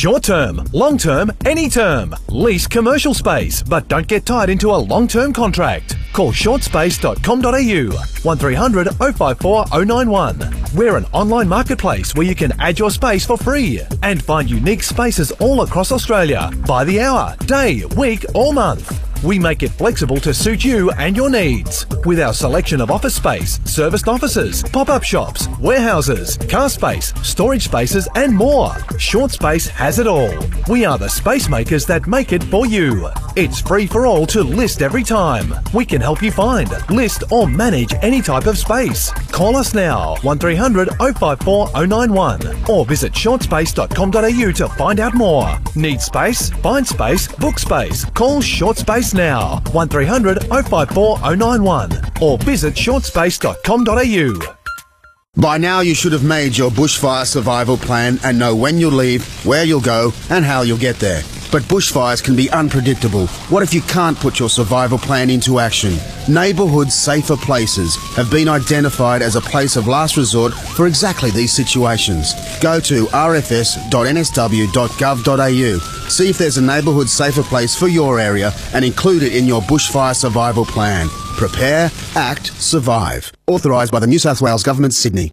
Short term, long term, any term. Lease commercial space, but don't get tied into a long-term contract. Call shortspace.com.au 1300 054 091. We're an online marketplace where you can add your space for free and find unique spaces all across Australia by the hour, day, week or month. We make it flexible to suit you and your needs. With our selection of office space, serviced offices, pop-up shops, warehouses, car space, storage spaces and more. Short Space has it all. We are the space makers that make it for you. It's free for all to list every time. We can help you find, list or manage any type of space. Call us now, 1300 054 091 or visit shortspace.com.au to find out more. Need space? Find space, book space. Call Short Space now, 1300 054 091 or visit shortspace.com.au. By now you should have made your bushfire survival plan and know when you'll leave, where you'll go and how you'll get there. But bushfires can be unpredictable. What if you can't put your survival plan into action? Neighbourhood Safer Places have been identified as a place of last resort for exactly these situations. Go to rfs.nsw.gov.au, see if there's a neighbourhood safer place for your area and include it in your bushfire survival plan. Prepare, act, survive. Authorised by the New South Wales Government, Sydney.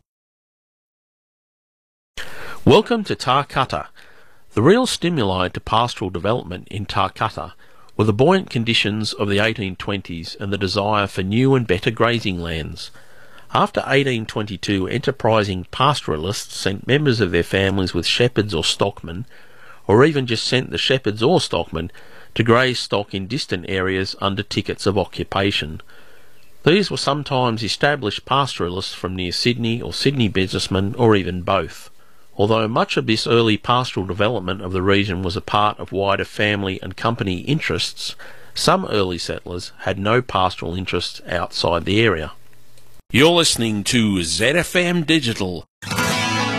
Welcome to Tarcutta. The real stimuli to pastoral development in Tarcutta were the buoyant conditions of the 1820s and the desire for new and better grazing lands. After 1822, enterprising pastoralists sent members of their families with shepherds or stockmen, or even just sent the shepherds or stockmen to graze stock in distant areas under tickets of occupation. These were sometimes established pastoralists from near Sydney or Sydney businessmen or even both. Although much of this early pastoral development of the region was a part of wider family and company interests, some early settlers had no pastoral interests outside the area. You're listening to ZFM Digital,